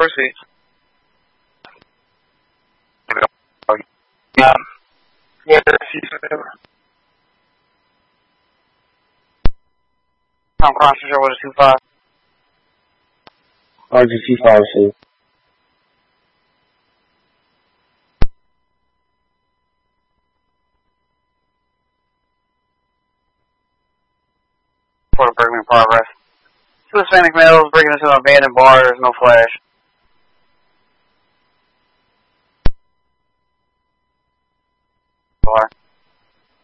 Proceed. Yeah, I'm crossing with a 2-5. RG-25C. For the Bergman progress. To the Hispanic males, bringing us to an abandoned bar, there's no flash. Bar.